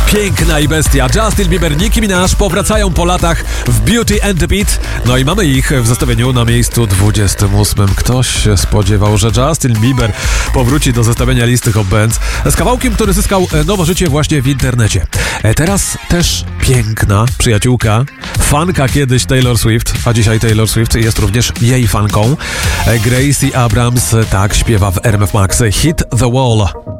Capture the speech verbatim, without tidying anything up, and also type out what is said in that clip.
Piękna i bestia. Justin Bieber, Nicki Minaj powracają po latach w Beauty and the Beat. No i mamy ich w zestawieniu na miejscu dwudziestym ósmym. Ktoś się spodziewał, że Justin Bieber powróci do zestawienia listy Hot Bands z kawałkiem, który zyskał nowe życie właśnie w internecie. Teraz też piękna przyjaciółka, fanka kiedyś Taylor Swift, a dzisiaj Taylor Swift jest również jej fanką. Gracie Abrams tak śpiewa w R M F Max Hit the Wall.